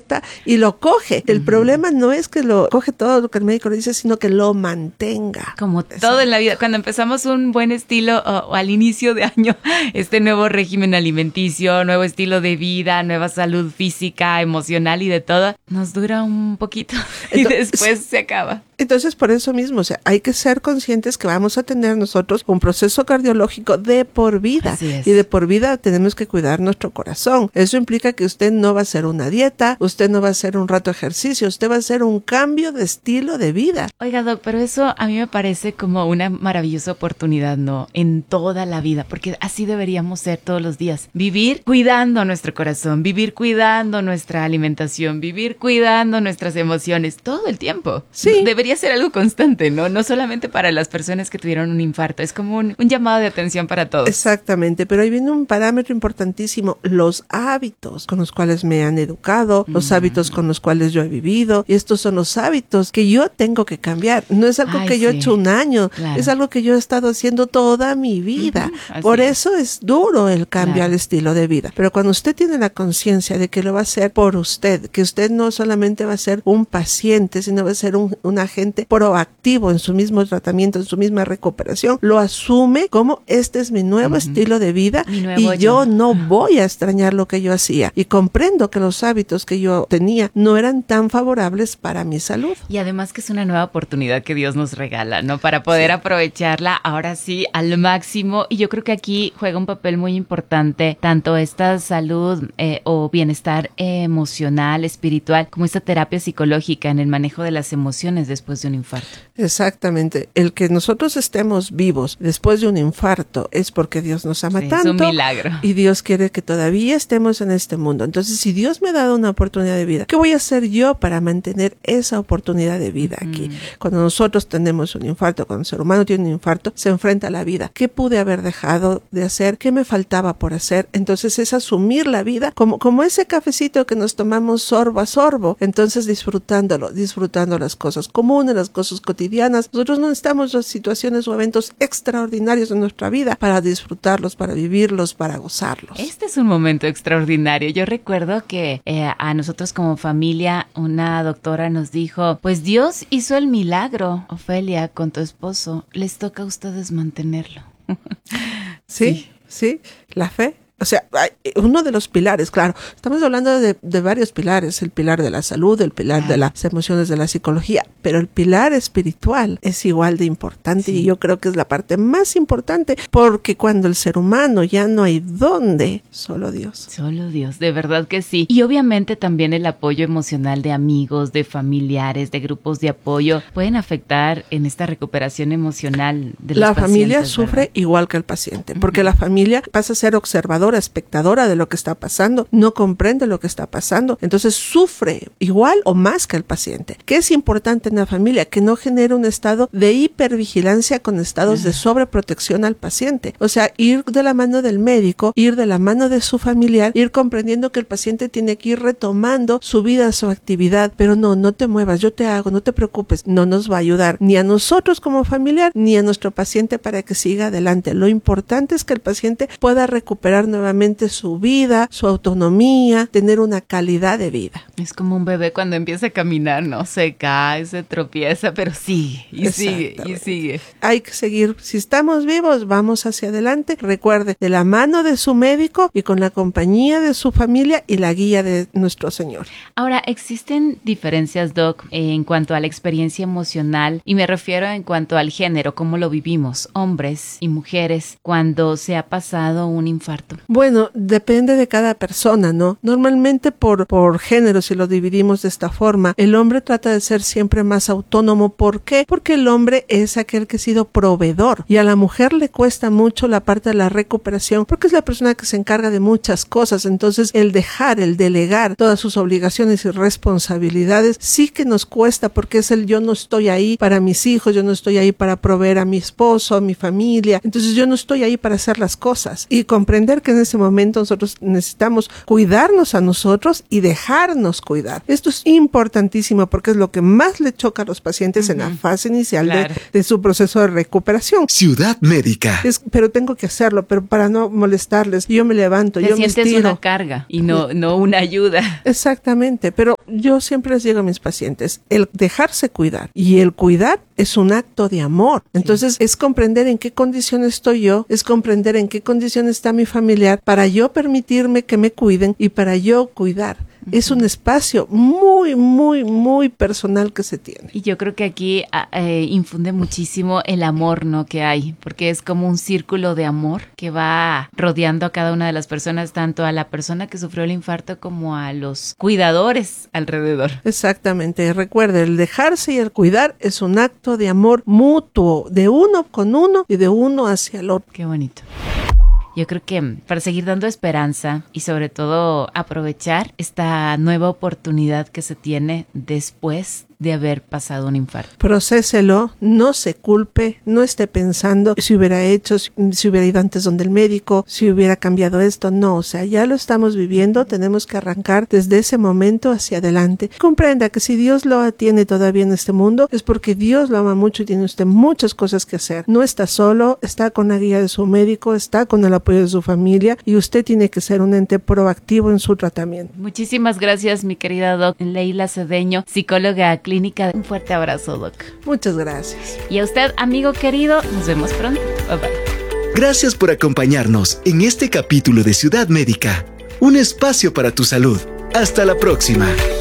acepta y lo coge. El problema no es que lo coge todo lo que el médico le dice, sino que lo mantenga. Como todo en la vida, cuando empezamos un buen estilo o al inicio de año, este nuevo régimen alimenticio, nuevo estilo de vida, nueva salud física, emocional y de todo, nos dura un poquito y después se acaba. Entonces, por eso mismo, o sea, hay que ser conscientes que vamos a tener nosotros un proceso cardiológico de por vida. Así es. Y de por vida tenemos que cuidar nuestro corazón. Eso implica que usted no va a hacer una dieta, usted no va a hacer un rato de ejercicio, usted va a hacer un cambio de estilo de vida. Oiga, Doc, pero eso a mí me parece como una maravillosa oportunidad, ¿no? En toda la vida, porque así deberíamos ser todos los días. Vivir cuidando nuestro corazón, vivir cuidando nuestra alimentación, vivir cuidando nuestras emociones todo el tiempo. Sí. Debería ser algo constante, ¿no? No solamente para las personas que tuvieron un infarto, es como un llamado de atención para todos. Exactamente, pero ahí viene un parámetro importantísimo, los hábitos con los cuales me han educado, los hábitos con los cuales yo he vivido, y estos son los hábitos que yo tengo que cambiar. No es algo que yo he hecho un año, claro. Es algo que yo he estado haciendo toda mi vida. Por eso es duro el cambio al estilo de vida. Pero cuando usted tiene la conciencia de que lo va a hacer por usted, que usted no solamente va a ser un paciente, sino va a ser un agente proactivo en su mismo tratamiento, en su misma recuperación, lo asume como este es mi nuevo estilo de vida y yo no voy a extrañar lo que yo hacía. Y comprendo que los hábitos que yo tenía no eran tan favorables para mi salud. Y además que es una nueva oportunidad que Dios nos regala, ¿no? Para poder aprovecharla ahora sí al máximo. Y yo creo que aquí juega un papel muy importante tanto esta salud o bienestar emocional, espiritual, como esta terapia psicológica en el manejo de las emociones después de un infarto. Exactamente. El que nosotros estemos vivos después de un infarto es porque Dios nos ama tanto. Es un milagro. Y Dios quiere que todavía estemos en este mundo. Entonces, si Dios me ha dado una oportunidad de vida, ¿qué voy a hacer yo para mantener esa oportunidad de vida aquí? Cuando nosotros tenemos un infarto, cuando el ser humano tiene un infarto, se enfrenta a la vida. ¿Qué pude haber dejado de hacer? ¿Qué me faltaba por hacer? Entonces, es asumir la vida como ese cafecito que nos tomamos sorbo a sorbo. Entonces, disfrutando las cosas comunes, las cosas cotidianas. Nosotros no necesitamos las situaciones o eventos extraordinarios de nuestra vida para disfrutarlos, para vivirlos, para gozarlos. Este es un momento extraordinario. Yo recuerdo que a nosotros como familia una doctora nos dijo, pues Dios hizo el milagro, Ofelia, con tu esposo. Les toca a ustedes mantenerlo. Sí, la fe. O sea, uno de los pilares, claro, estamos hablando de varios pilares, el pilar de la salud, el pilar de las emociones, de la psicología, pero el pilar espiritual es igual de importante y yo creo que es la parte más importante porque cuando el ser humano ya no hay dónde, solo Dios. Solo Dios, de verdad que sí. Y obviamente también el apoyo emocional de amigos, de familiares, de grupos de apoyo pueden afectar en esta recuperación emocional de los pacientes. La familia sufre igual que el paciente, porque la familia pasa a ser observadora, espectadora de lo que está pasando, no comprende lo que está pasando, entonces sufre igual o más que el paciente. ¿Qué es importante en la familia? Que no genere un estado de hipervigilancia con estados de sobreprotección al paciente. O sea, ir de la mano del médico, ir de la mano de su familiar, ir comprendiendo que el paciente tiene que ir retomando su vida, su actividad, pero no te muevas, yo te hago, no te preocupes, no nos va a ayudar ni a nosotros como familiar, ni a nuestro paciente para que siga adelante. Lo importante es que el paciente pueda recuperar nuevamente su vida, su autonomía, tener una calidad de vida. Es como un bebé cuando empieza a caminar, ¿no? Se cae, se tropieza, pero sigue, y sigue, y sigue. Hay que seguir. Si estamos vivos, vamos hacia adelante. Recuerde, de la mano de su médico y con la compañía de su familia y la guía de nuestro Señor. Ahora, ¿existen diferencias, Doc, en cuanto a la experiencia emocional? Y me refiero en cuanto al género, cómo lo vivimos, hombres y mujeres, cuando se ha pasado un infarto. Bueno, depende de cada persona, ¿no? Normalmente por género, si lo dividimos de esta forma, el hombre trata de ser siempre más autónomo. ¿Por qué? Porque el hombre es aquel que ha sido proveedor y a la mujer le cuesta mucho la parte de la recuperación porque es la persona que se encarga de muchas cosas. Entonces, el delegar todas sus obligaciones y responsabilidades sí que nos cuesta porque es yo no estoy ahí para mis hijos, yo no estoy ahí para proveer a mi esposo, a mi familia. Entonces, yo no estoy ahí para hacer las cosas y comprender que en ese momento nosotros necesitamos cuidarnos a nosotros y dejarnos cuidar. Esto es importantísimo porque es lo que más le choca a los pacientes en la fase inicial de su proceso de recuperación. Ciudad Médica. Pero tengo que hacerlo, pero para no molestarles, yo me levanto, yo me estiro. Te sientes una carga y no una ayuda. Exactamente, pero Yo siempre les digo a mis pacientes, el dejarse cuidar y el cuidar es un acto de amor. Entonces es comprender en qué condición estoy yo, es comprender en qué condición está mi familiar para yo permitirme que me cuiden y para yo cuidar. Es un espacio muy, muy, muy personal que se tiene. Y yo creo que aquí infunde muchísimo el amor, ¿no? Que hay, porque es como un círculo de amor que va rodeando a cada una de las personas, tanto a la persona que sufrió el infarto como a los cuidadores alrededor. Exactamente. Recuerde, el dejarse y el cuidar es un acto de amor mutuo, de uno con uno y de uno hacia el otro. Qué bonito. Yo creo que para seguir dando esperanza y sobre todo aprovechar esta nueva oportunidad que se tiene después de haber pasado un infarto. Procéselo, no se culpe, no esté pensando si hubiera hecho, si hubiera ido antes donde el médico, si hubiera cambiado esto. No, o sea, ya lo estamos viviendo, tenemos que arrancar desde ese momento hacia adelante. Comprenda que si Dios lo tiene todavía en este mundo, es porque Dios lo ama mucho y tiene usted muchas cosas que hacer. No está solo, está con la guía de su médico, está con el apoyo de su familia y usted tiene que ser un ente proactivo en su tratamiento. Muchísimas gracias, mi querida doc Leila Cedeño, psicóloga clínica. Un fuerte abrazo, doc. Muchas gracias. Y a usted, amigo querido, nos vemos pronto. Bye bye. Gracias por acompañarnos en este capítulo de Ciudad Médica, un espacio para tu salud. Hasta la próxima.